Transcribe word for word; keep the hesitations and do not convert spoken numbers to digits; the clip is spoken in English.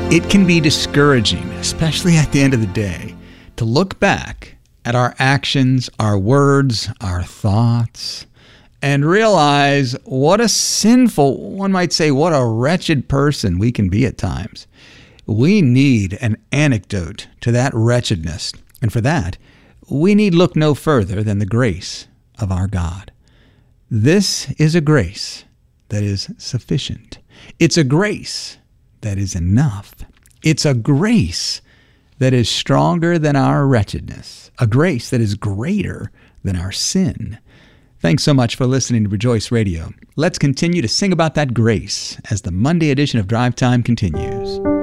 It can be discouraging, especially at the end of the day, to look back at our actions, our words, our thoughts, and realize what a sinful, one might say, what a wretched person we can be at times. We need an antidote to that wretchedness, and for that, we need look no further than the grace of our God. This is a grace that is sufficient. It's a grace that is enough. It's a grace that is stronger than our wretchedness, a grace that is greater than our sin. Thanks so much for listening to Rejoice Radio. Let's continue to sing about that grace as the Monday edition of Drive Time continues.